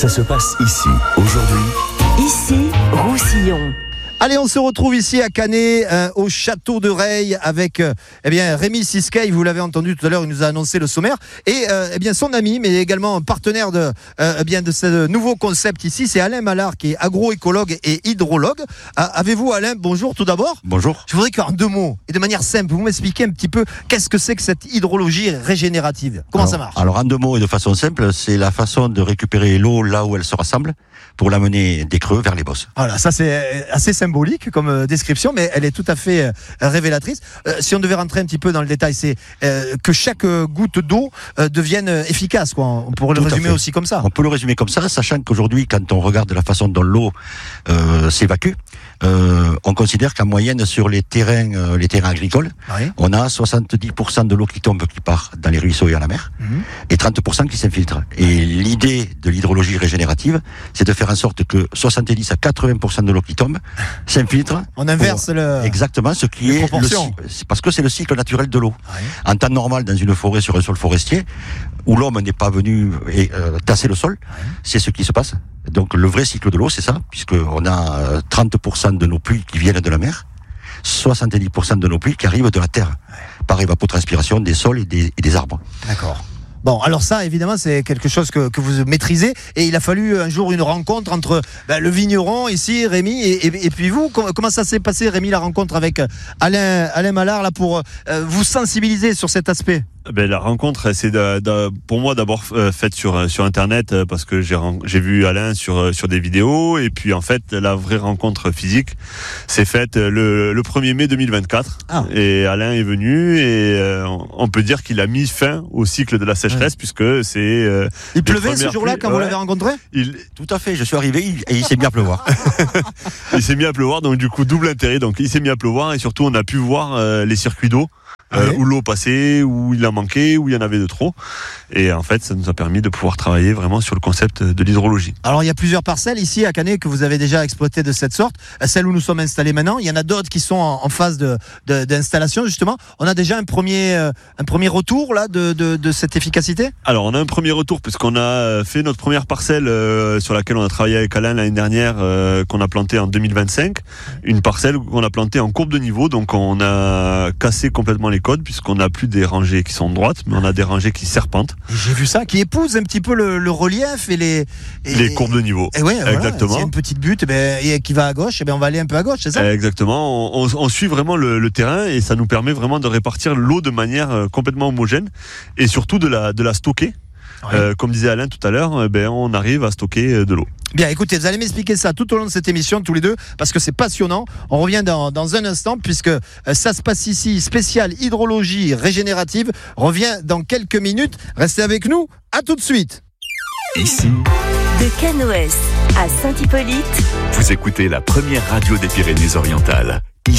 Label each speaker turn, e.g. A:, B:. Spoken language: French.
A: Ça se passe ici, aujourd'hui.
B: Ici, Roussillon.
C: Allez, on se retrouve ici à Canet, au château de Reille, avec Rémi Siskay. Vous l'avez entendu tout à l'heure, il nous a annoncé le sommaire. Et son ami, mais également un partenaire de ce nouveau concept ici, c'est Alain Mallard, qui est agroécologue et hydrologue. Avez-vous, Alain, bonjour tout d'abord.
D: Bonjour.
C: Je voudrais qu'en 2 mots, et de manière simple, vous m'expliquez un petit peu qu'est-ce que c'est que cette hydrologie régénérative. Comment ça marche ?
D: Alors en 2 mots et de façon simple, c'est la façon de récupérer l'eau là où elle se rassemble pour l'amener des creux vers les bosses.
C: Voilà, ça c'est assez symbolique comme description, mais elle est tout à fait révélatrice. Si on devait rentrer un petit peu dans le détail, c'est que chaque goutte d'eau devienne efficace, quoi. On pourrait le résumer aussi comme ça.
D: On peut le résumer comme ça, sachant qu'aujourd'hui, quand on regarde la façon dont l'eau s'évacue, on considère qu'en moyenne sur les terrains agricoles, oui, on a 70% de l'eau qui tombe, qui part dans les ruisseaux et à la mer, et 30% qui s'infiltre. Et l'idée de l'hydrologie régénérative, c'est de faire en sorte que 70 à 80% de l'eau qui tombe s'infiltre.
C: On inverse
D: exactement ce qui est parce que c'est le cycle naturel de l'eau. Oui. En temps normal, dans une forêt, sur un sol forestier, où l'homme n'est pas venu tasser le sol, oui, c'est ce qui se passe. Donc le vrai cycle de l'eau, c'est ça, puisqu'on a 30% de nos pluies qui viennent de la mer, 70% de nos pluies qui arrivent de la terre, par évapotranspiration des sols et des arbres.
C: D'accord. Bon, alors ça, évidemment, c'est quelque chose que vous maîtrisez. Et il a fallu un jour une rencontre entre le vigneron ici, Rémi, et puis vous. Comment ça s'est passé, Rémi, la rencontre avec Alain Mallard, là, pour vous sensibiliser sur cet aspect ?
E: La rencontre, c'est pour moi d'abord faite sur Internet, parce que j'ai vu Alain sur des vidéos, et puis en fait la vraie rencontre physique s'est faite le 1er mai 2024. Ah. Et Alain est venu et on peut dire qu'il a mis fin au cycle de la sécheresse, puisque c'est...
C: il pleuvait ce jour-là quand vous l'avez rencontré ?
D: Tout à fait, je suis arrivé et il s'est mis à pleuvoir.
E: Il s'est mis à pleuvoir, donc du coup double intérêt, donc il s'est mis à pleuvoir et surtout on a pu voir les circuits d'eau. Où l'eau passait, où il en manquait, où il y en avait de trop. Et en fait, ça nous a permis de pouvoir travailler vraiment sur le concept de l'hydrologie.
C: Alors, il y a plusieurs parcelles ici à Canet que vous avez déjà exploitées de cette sorte. Celle où nous sommes installés maintenant. Il y en a d'autres qui sont en phase d'installation, justement. On a déjà un premier retour là de cette efficacité ?
E: Alors, on a un premier retour puisqu'on a fait notre première parcelle sur laquelle on a travaillé avec Alain l'année dernière, qu'on a plantée en 2025. Une parcelle qu'on a plantée en courbe de niveau. Donc, on a cassé complètement les codes, puisqu'on n'a plus des rangées qui sont droites, mais on a des rangées qui serpentent.
C: Et j'ai vu ça, qui épousent un petit peu le relief et
E: les courbes de niveau.
C: Et oui,
E: exactement.
C: S'il y a une petite butte et qui va à gauche, on va aller un peu à gauche, c'est ça ?
E: Exactement. On suit vraiment le terrain et ça nous permet vraiment de répartir l'eau de manière complètement homogène et surtout de la stocker. Ouais. Comme disait Alain tout à l'heure, on arrive à stocker de l'eau.
C: Bien, écoutez, vous allez m'expliquer ça tout au long de cette émission, tous les deux, parce que c'est passionnant. On revient dans un instant, puisque ça se passe ici, spécial hydrologie régénérative, revient dans quelques minutes. Restez avec nous, à tout de suite.
A: Ici,
B: de Canoës à Saint-Hippolyte,
A: vous écoutez la première radio des Pyrénées-Orientales.